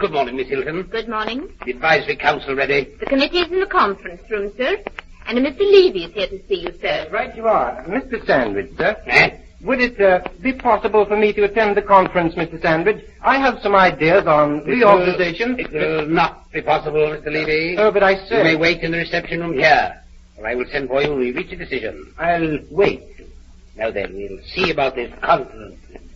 Good morning, Miss Hilton. Good morning. The advisory council ready? The committee is in the conference room, sir. And Mr. Levy is here to see you, sir. Right you are. Mr. Sandridge, sir. Eh? Would it be possible for me to attend the conference, Mr. Sandridge? I have some ideas on reorganization. It will not be possible, Mr. Levy. Oh, but I said... You may wait in the reception room here, or I will send for you when we reach a decision. I'll wait. Now then, we'll see about this conference.